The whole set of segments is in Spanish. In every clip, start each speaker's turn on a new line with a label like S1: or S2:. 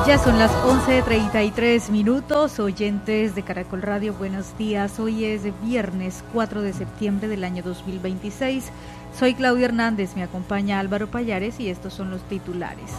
S1: Ya son las 11:33, oyentes de Caracol Radio, buenos días. Hoy es viernes 4 de septiembre del año 2026. Soy Claudia Hernández, me acompaña Álvaro Payares y estos son los titulares.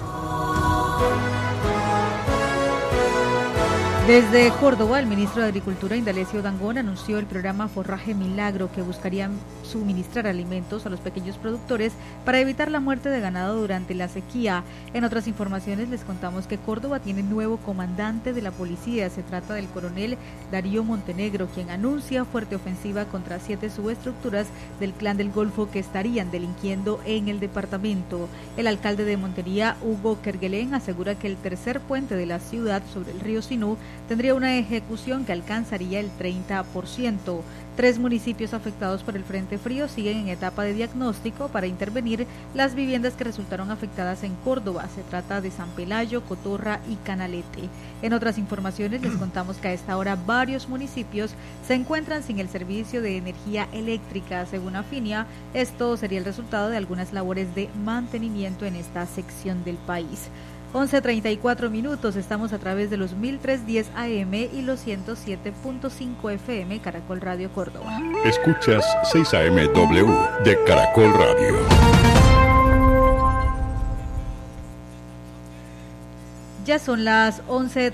S1: Desde Córdoba, el ministro de Agricultura, Indalecio Dangond, anunció el programa Forraje Milagro, que buscaría suministrar alimentos a los pequeños productores para evitar la muerte de ganado durante la sequía. En otras informaciones les contamos que Córdoba tiene nuevo comandante de la policía. Se trata del coronel Darío Montenegro, quien anuncia fuerte ofensiva contra 7 subestructuras del Clan del Golfo que estarían delinquiendo en el departamento. El alcalde de Montería, Hugo Kerguelen, asegura que el tercer puente de la ciudad sobre el río Sinú tendría una ejecución que alcanzaría el 30%. 3 municipios afectados por el Frente Frío siguen en etapa de diagnóstico para intervenir las viviendas que resultaron afectadas en Córdoba. Se trata de San Pelayo, Cotorra y Canalete. En otras informaciones les contamos que a esta hora varios municipios se encuentran sin el servicio de energía eléctrica. Según Afinia, esto sería el resultado de algunas labores de mantenimiento en esta sección del país. 11:34, estamos a través de los 1310 AM y los 107.5 FM Caracol Radio Córdoba.
S2: Escuchas 6 AMW de Caracol Radio.
S1: Ya son las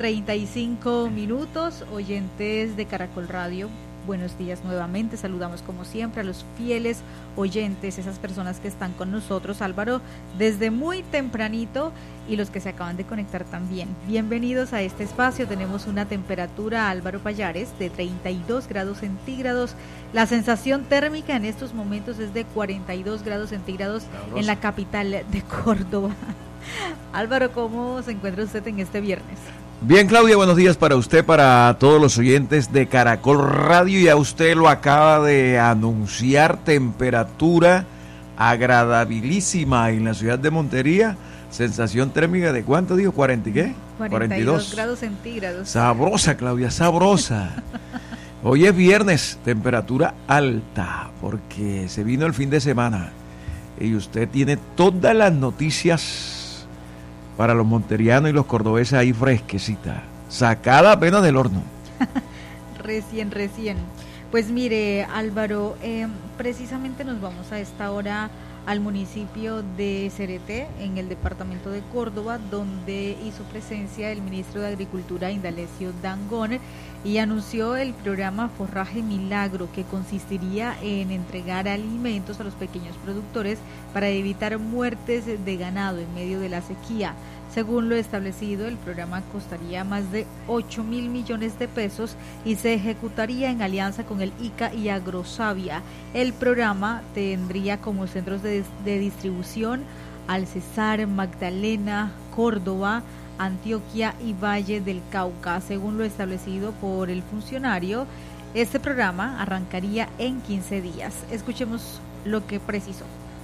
S1: 11:35, oyentes de Caracol Radio. Buenos días nuevamente, saludamos como siempre a los fieles oyentes, esas personas que están con nosotros, Álvaro, desde muy tempranito y los que se acaban de conectar también. Bienvenidos a este espacio. Tenemos una temperatura, Álvaro Payares, de 32 grados centígrados. La sensación térmica en estos momentos es de 42 grados centígrados en la capital de Córdoba. Álvaro, ¿cómo se encuentra usted en este viernes?
S3: Bien, Claudia, buenos días para usted, para todos los oyentes de Caracol Radio. Ya usted lo acaba de anunciar, temperatura agradabilísima en la ciudad de Montería. Sensación térmica de ¿cuánto dijo? ¿40 y qué?
S1: 42 grados centígrados.
S3: Sabrosa, Claudia, sabrosa. Hoy es viernes, temperatura alta, porque se vino el fin de semana y usted tiene todas las noticias para los monterianos y los cordobeses ahí fresquecita, sacada apenas del horno.
S1: Recién. Pues mire, Álvaro, precisamente nos vamos a esta hora al municipio de Cereté, en el departamento de Córdoba, donde hizo presencia el ministro de Agricultura, Indalecio Dangond, y anunció el programa Forraje Milagro, que consistiría en entregar alimentos a los pequeños productores para evitar muertes de ganado en medio de la sequía. Según lo establecido, el programa costaría más de 8.000 millones de pesos y se ejecutaría en alianza con el ICA y Agrosavia. El programa tendría como centros de distribución al Cesar, Magdalena, Córdoba, Antioquia y Valle del Cauca. Según lo establecido por el funcionario, este programa arrancaría en 15 días. Escuchemos lo que precisó.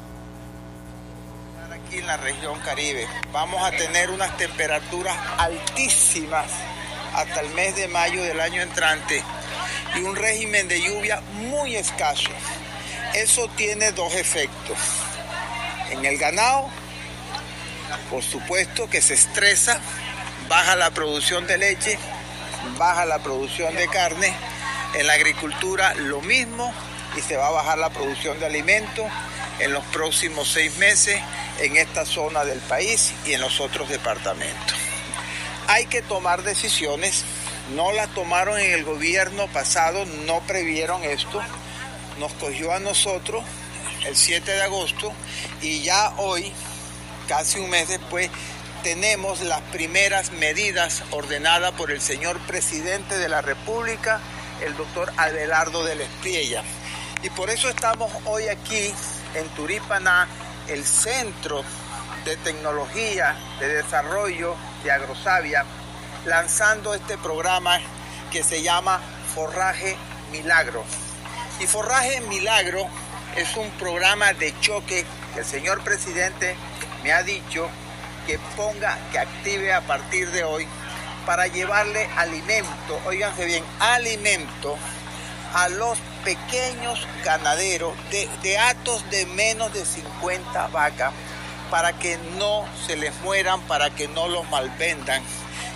S4: Aquí en la región Caribe vamos a tener unas temperaturas altísimas hasta el mes de mayo del año entrante y un régimen de lluvia muy escaso. Eso tiene 2 efectos. En el ganado, por supuesto que se estresa, baja la producción de leche, baja la producción de carne. En la agricultura lo mismo, y se va a bajar la producción de alimentos en los próximos 6 meses en esta zona del país y en los otros departamentos. Hay que tomar decisiones, no las tomaron en el gobierno pasado, no previeron esto, nos cogió a nosotros el 7 de agosto y ya hoy, casi un mes después, tenemos las primeras medidas ordenadas por el señor presidente de la República, el doctor Abelardo de la Espriella. Y por eso estamos hoy aquí en Turipaná, el Centro de Tecnología, de Desarrollo de Agrosavia, lanzando este programa que se llama Forraje Milagro. Y Forraje Milagro es un programa de choque que el señor presidente me ha dicho que active a partir de hoy para llevarle alimento, óiganse bien, alimento a los pequeños ganaderos de hatos de menos de 50 vacas para que no se les mueran, para que no los malvendan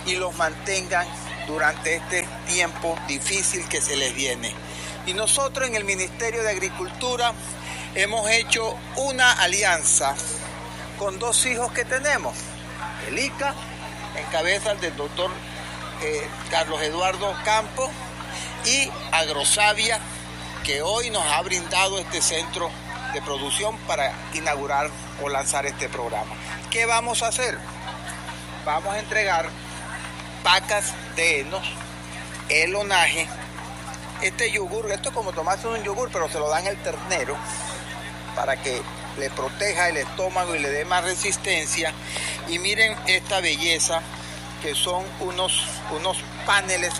S4: y los mantengan durante este tiempo difícil que se les viene. Y nosotros en el Ministerio de Agricultura hemos hecho una alianza con dos hijos que tenemos, el ICA, en cabeza del doctor Carlos Eduardo Campos, y Agrosavia, que hoy nos ha brindado este centro de producción para inaugurar o lanzar este programa. ¿Qué vamos a hacer? Vamos a entregar pacas de heno, elonaje, este yogur, esto es como tomarse un yogur, pero se lo dan el ternero para que le proteja el estómago y le dé más resistencia. Y miren esta belleza, que son unos paneles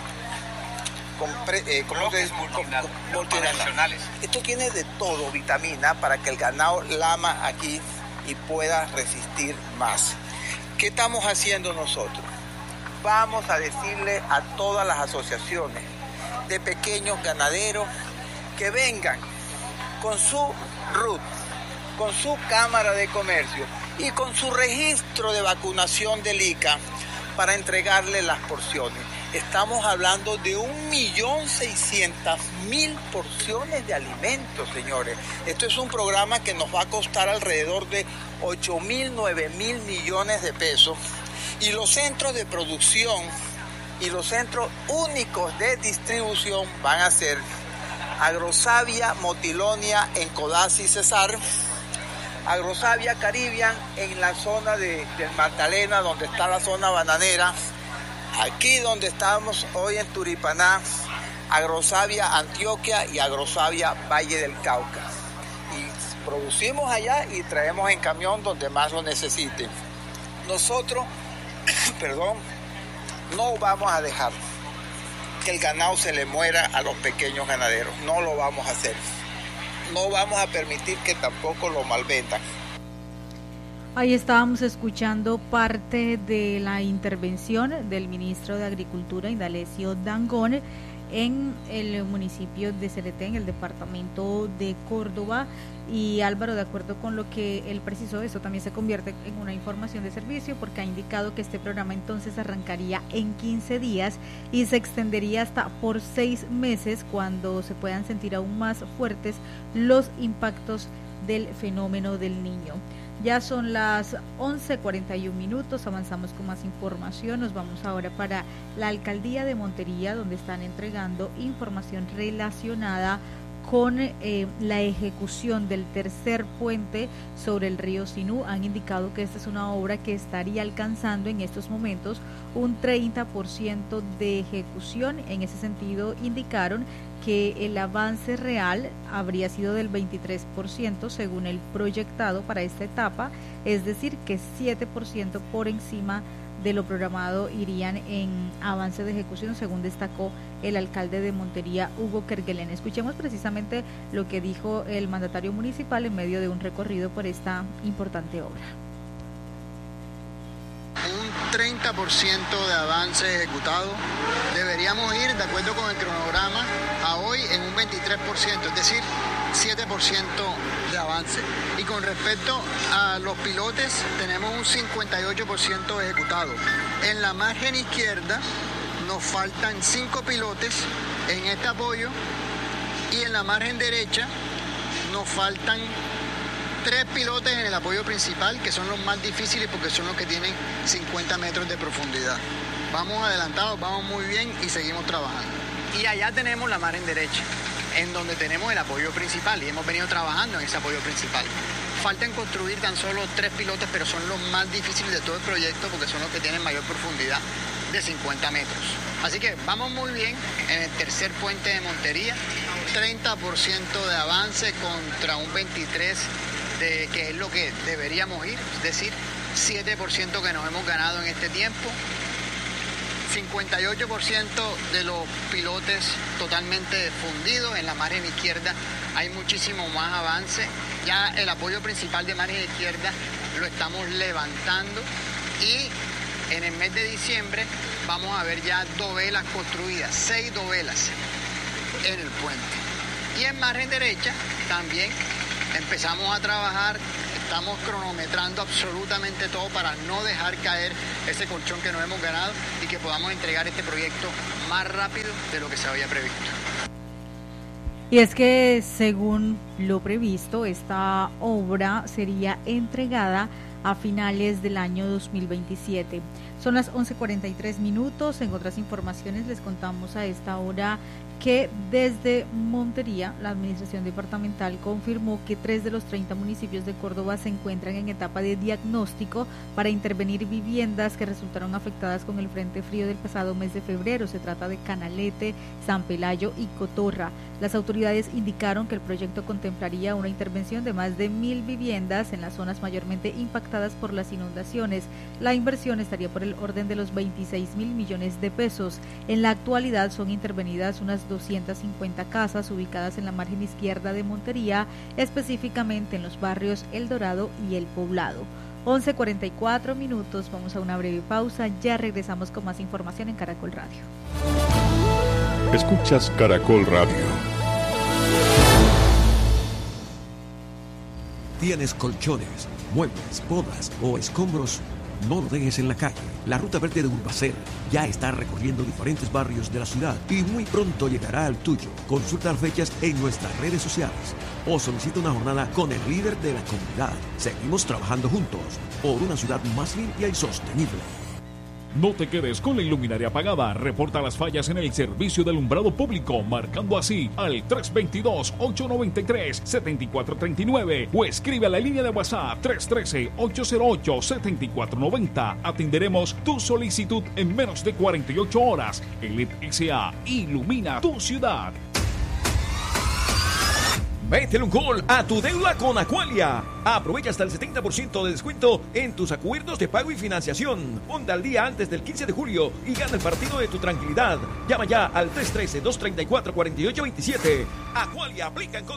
S4: multinacionales. Esto tiene de todo, vitamina, para que el ganado lama aquí y pueda resistir más. ¿Qué estamos haciendo nosotros? Vamos a decirle a todas las asociaciones de pequeños ganaderos que vengan con su RUT, con su Cámara de Comercio y con su registro de vacunación del ICA para entregarle las porciones. Estamos hablando de 1.600.000 porciones de alimentos, señores. Esto es un programa que nos va a costar alrededor de 8.000, 9.000 millones de pesos. Y los centros de producción y los centros únicos de distribución van a ser Agrosavia Motilonia en Codazzi y Cesar, Agrosavia Caribbean en la zona del Magdalena, donde está la zona bananera, aquí donde estamos hoy en Turipaná, Agrosavia Antioquia y Agrosavia Valle del Cauca. Y producimos allá y traemos en camión donde más lo necesiten. Nosotros, no vamos a dejar que el ganado se le muera a los pequeños ganaderos. No lo vamos a hacer. No vamos a permitir que tampoco lo malvendan.
S1: Ahí estábamos escuchando parte de la intervención del ministro de Agricultura, Indalecio Dangond, en el municipio de Cereté, en el departamento de Córdoba. Y Álvaro, de acuerdo con lo que él precisó, eso también se convierte en una información de servicio, porque ha indicado que este programa entonces arrancaría en 15 días y se extendería hasta por 6 meses, cuando se puedan sentir aún más fuertes los impactos del fenómeno del Niño. Ya son las 11:41, avanzamos con más información. Nos vamos ahora para la alcaldía de Montería, donde están entregando información relacionada con la ejecución del tercer puente sobre el río Sinú. Han indicado que esta es una obra que estaría alcanzando en estos momentos un 30% de ejecución. En ese sentido, indicaron que el avance real habría sido del 23% según el proyectado para esta etapa, es decir, que 7% por encima de lo programado irían en avance de ejecución, según destacó el alcalde de Montería, Hugo Kerguelen. Escuchemos precisamente lo que dijo el mandatario municipal en medio de un recorrido por esta importante obra.
S5: Un 30% de avance ejecutado. Deberíamos ir, de acuerdo con el cronograma, a hoy en un 23%, es decir, 7% de avance. Y con respecto a los pilotes, tenemos un 58% ejecutado. En la margen izquierda nos faltan 5 pilotes en este apoyo, y en la margen derecha nos faltan 3 pilotes en el apoyo principal, que son los más difíciles porque son los que tienen 50 metros de profundidad. Vamos adelantados, vamos muy bien y seguimos trabajando. Y allá tenemos la margen derecha, en donde tenemos el apoyo principal, y hemos venido trabajando en ese apoyo principal. Faltan construir tan solo 3 pilotes, pero son los más difíciles de todo el proyecto porque son los que tienen mayor profundidad de 50 metros. Así que vamos muy bien en el tercer puente de Montería, 30% de avance contra un 23% que es lo que deberíamos ir, es decir, 7% que nos hemos ganado en este tiempo. 58% de los pilotes totalmente fundidos. En la margen izquierda hay muchísimo más avance. Ya el apoyo principal de margen izquierda lo estamos levantando, y en el mes de diciembre vamos a ver ya dovelas construidas, 6 dovelas en el puente. Y en margen derecha también empezamos a trabajar Estamos cronometrando absolutamente todo para no dejar caer ese colchón que nos hemos ganado y que podamos entregar este proyecto más rápido de lo que se había previsto.
S1: Y es que, según lo previsto, esta obra sería entregada a finales del año 2027. Son las 11:43. En otras informaciones les contamos a esta hora que desde Montería, la administración departamental confirmó que 3 de los 30 municipios de Córdoba se encuentran en etapa de diagnóstico para intervenir viviendas que resultaron afectadas con el frente frío del pasado mes de febrero. Se trata de Canalete, San Pelayo y Cotorra. Las autoridades indicaron que el proyecto contemplaría una intervención de más de 1.000 viviendas en las zonas mayormente impactadas por las inundaciones. La inversión estaría por el orden de los 26.000 millones de pesos. En la actualidad son intervenidas unas 250 casas ubicadas en la margen izquierda de Montería, específicamente en los barrios El Dorado y El Poblado. 11:44. Vamos a una breve pausa. Ya regresamos con más información en Caracol Radio.
S2: Escuchas Caracol Radio.
S3: ¿Tienes colchones, muebles, podas o escombros? No lo dejes en la calle. La Ruta Verde de Urbacer ya está recorriendo diferentes barrios de la ciudad y muy pronto llegará al tuyo. Consulta las fechas en nuestras redes sociales o solicita una jornada con el líder de la comunidad. Seguimos trabajando juntos por una ciudad más limpia y sostenible.
S6: No te quedes con la iluminaria apagada. Reporta las fallas en el servicio de alumbrado público, marcando así al 322-893-7439 o escribe a la línea de WhatsApp 313-808-7490. Atenderemos tu solicitud en menos de 48 horas. ELED SA ilumina tu ciudad.
S3: Métele un gol a tu deuda con Aqualia. Aprovecha hasta el 70% de descuento en tus acuerdos de pago y financiación. Ponte al día antes del 15 de julio y gana el partido de tu tranquilidad. Llama ya al 313-234-4827. Aqualia, aplican condiciones.